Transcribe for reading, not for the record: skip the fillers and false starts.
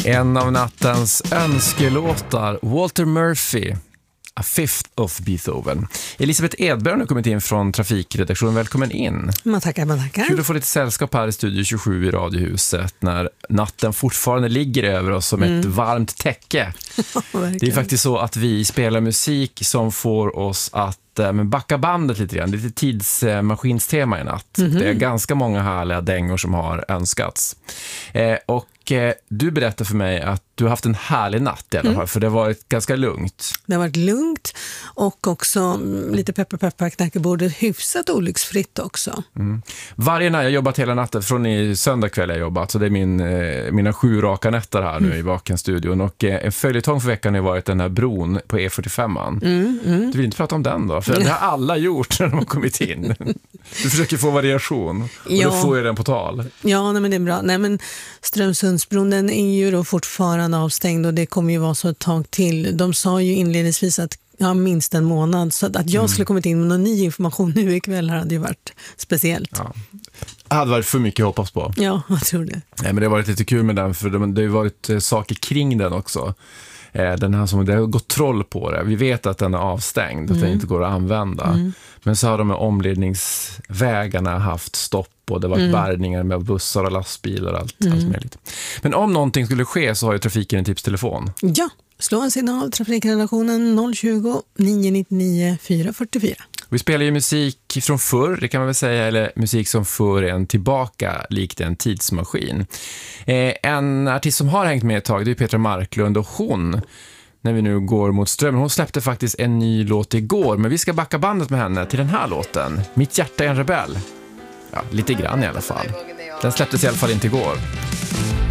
En av nattens önskelåtar, Walter Murphy, A Fifth of Beethoven. Elisabeth Edberg har kommit in från trafikredaktionen. Välkommen in. Man tackar. Kul att få lite sällskap här i Studio 27 i Radiohuset när natten fortfarande ligger över oss som ett varmt täcke. Det är faktiskt så att vi spelar musik som får oss att backa bandet lite grann. Det är lite tidsmaskinstema i natt. Det är ganska många härliga dängor som har önskats. Och du berättar för mig att du har haft en härlig natt i alla fall, för det har varit ganska lugnt. Det har varit lugnt och också lite peppar knackebordet, hyfsat olycksfritt också. Varje natt, jag har jobbat hela natten, från i söndag kväll jag jobbat, så det är mina 7 raka nätter här nu i Vakenstudion. Och en följetong för veckan har varit den här bron på E45. Du vill inte prata om den då? För det har alla gjort när de har kommit in. Du försöker få variation och då får jag den på tal. Ja, men det är bra. Nej, men Strömsundsbron, den är ju då fortfarande avstängd och det kommer ju vara så ett tag till. De sa ju inledningsvis att minst en månad, så att jag skulle kommit in med någon ny information nu ikväll hade ju varit speciellt. Ja. Det hade varit för mycket att hoppas på. Ja, jag tror det. Nej, men det har varit lite kul med den, för det har ju varit saker kring den också. Den här som det har gått troll på det. Vi vet att den är avstängd, att den inte går att använda. Men så har de med omledningsvägarna haft stopp och det har varit bärgningar med bussar och lastbilar och allt möjligt. Men om någonting skulle ske så har ju trafiken en tipstelefon. Ja, slå en signal, trafikredaktionen 020-999 444. Vi spelar ju musik från förr, det kan man väl säga, eller musik som för en tillbaka likt en tidsmaskin. En artist som har hängt med ett tag, det är Petra Marklund, och hon, när vi nu går mot strömmen, hon släppte faktiskt en ny låt igår, men vi ska backa bandet med henne till den här låten, Mitt hjärta är en rebell. Ja, lite grann i alla fall. Den släpptes i alla fall inte igår.